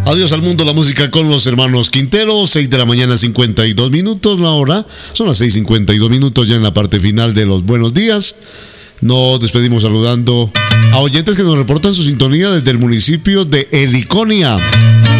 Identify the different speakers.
Speaker 1: Adiós al mundo, la música con los hermanos Quintero. 6 de la mañana, 52 minutos. La hora son las 6:52 minutos, ya en la parte final de los buenos días. Nos despedimos saludando a oyentes que nos reportan su sintonía desde el municipio de Heliconia.